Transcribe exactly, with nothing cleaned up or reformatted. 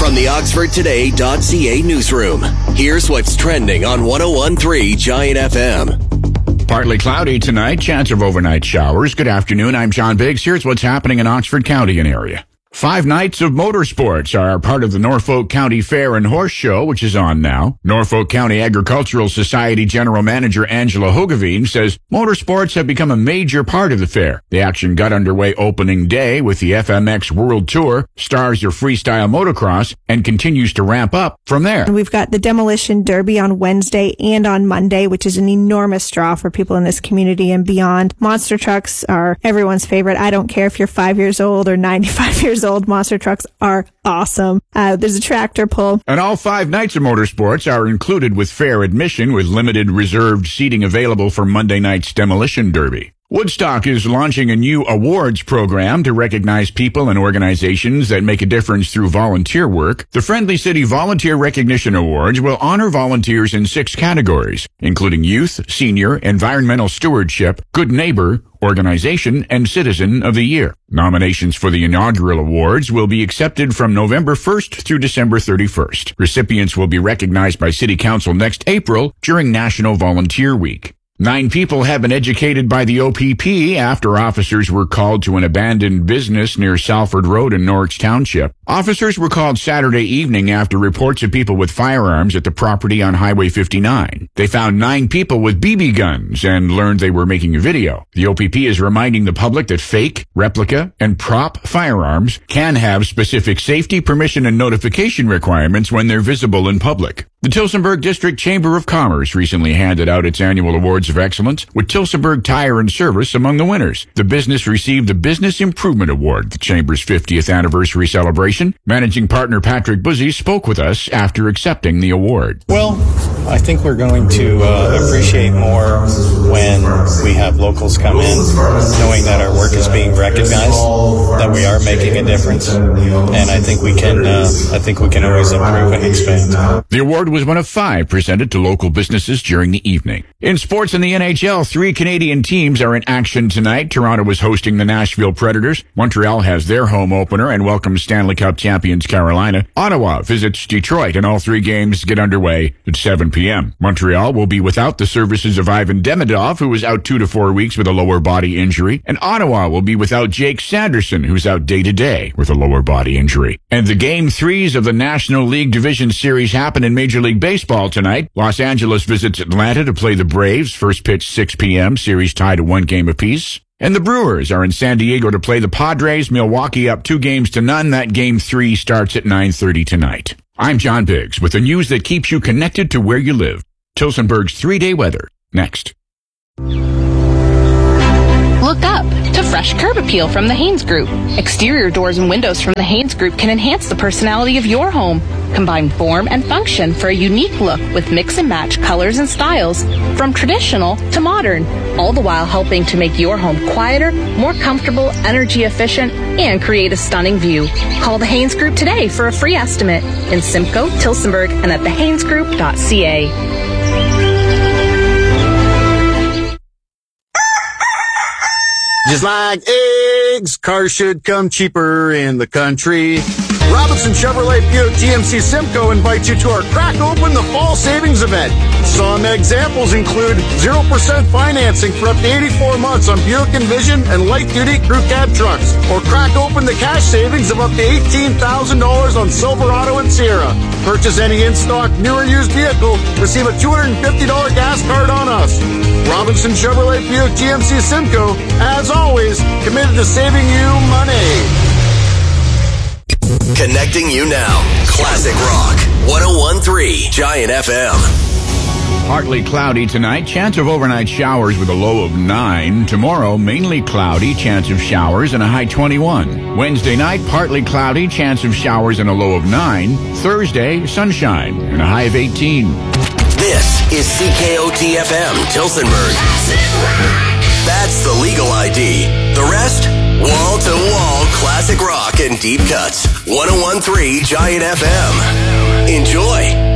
From the Oxford Today dot C A newsroom, here's what's trending on one oh one point three Giant F M. Partly cloudy tonight, chance of overnight showers. Good afternoon, I'm John Biggs. Here's what's happening in Oxford County and area. Five nights of motorsports are part of the Norfolk County Fair and Horse Show, which is on now. Norfolk County Agricultural Society General Manager Angela Hogeveen says motorsports have become a major part of the fair. The action got underway opening day with the F M X World Tour, Stars of Freestyle Motocross, and continues to ramp up from there. We've got the Demolition Derby on Wednesday and on Monday, which is an enormous draw for people in this community and beyond. Monster trucks are everyone's favorite. I don't care if you're five years old or ninety-five years old. Monster trucks are awesome. Uh, there's a tractor pull. And all five nights of motorsports are included with fair admission, with limited reserved seating available for Monday night's Demolition Derby. Woodstock is launching a new awards program to recognize people and organizations that make a difference through volunteer work. The Friendly City Volunteer Recognition Awards will honor volunteers in six categories, including youth, senior, environmental stewardship, good neighbor, organization, and citizen of the year. Nominations for the inaugural awards will be accepted from November first through December thirty-first. Recipients will be recognized by City Council next April during National Volunteer Week. Nine people have been educated by the O P P after officers were called to an abandoned business near Salford Road in Norwich Township. Officers were called Saturday evening after reports of people with firearms at the property on Highway fifty-nine. They found nine people with B B guns and learned they were making a video. The O P P is reminding the public that fake, replica, and prop firearms can have specific safety, permission, and notification requirements when they're visible in public. The Tillsonburg District Chamber of Commerce recently handed out its annual awards of excellence, with Tillsonburg Tire and Service among the winners. The business received the Business Improvement Award, the Chamber's fiftieth anniversary celebration. Managing partner Patrick Buzzi spoke with us after accepting the award. Well, I think we're going to uh, appreciate more when we have locals come in, knowing that our work is being recognized, that we are making a difference, and I think we can. Uh, I think we can always improve and expand. The award was one of five presented to local businesses during the evening. In sports in the N H L, three Canadian teams are in action tonight. Toronto is hosting the Nashville Predators. Montreal has their home opener and welcomes Stanley Cup champions Carolina. Ottawa visits Detroit, and all three games get underway at seven p.m. Montreal will be without the services of Ivan Demidov, who is out two to four weeks with a lower body injury. And Ottawa will be without Jake Sanderson, who's out day-to-day with a lower body injury. And the Game threes of the National League Division Series happen in Major League Baseball tonight. Los Angeles visits Atlanta to play the Braves. First pitch six p.m. Series tied at one game apiece. And the Brewers are in San Diego to play the Padres. Milwaukee up two games to none. That game three starts at nine thirty tonight. I'm John Biggs with the news that keeps you connected to where you live. Tillsonburg's three-day weather. Next. Look up to fresh curb appeal from the Haynes Group. Exterior doors and windows from the Haynes Group can enhance the personality of your home. Combine form and function for a unique look with mix and match colors and styles from traditional to modern, all the while helping to make your home quieter, more comfortable, energy efficient, and create a stunning view. Call the Haynes Group today for a free estimate in Simcoe, Tillsonburg, and at the haynes group dot c a. Just like eggs, cars should come cheaper in the country. Robinson Chevrolet Buick G M C Simcoe invites you to our Crack Open the Fall Savings Event. Some examples include zero percent financing for up to eighty-four months on Buick Envision and light-duty crew cab trucks. Or crack open the cash savings of up to eighteen thousand dollars on Silverado and Sierra. Purchase any in-stock, new or used vehicle, receive a two hundred fifty dollars gas card on us. Robinson Chevrolet Buick G M C Simcoe, as always, committed to saving you money. Connecting you now. Classic Rock. one oh one point three Giant F M. Partly cloudy tonight. Chance of overnight showers with a low of nine. Tomorrow, mainly cloudy. Chance of showers and a high twenty-one. Wednesday night, partly cloudy. Chance of showers and a low of nine. Thursday, sunshine and a high of eighteen. This is C K O T F M, Tillsonburg. That's the legal I D. The rest? Wall-to-wall classic rock and deep cuts. one oh one point three Giant F M. Enjoy.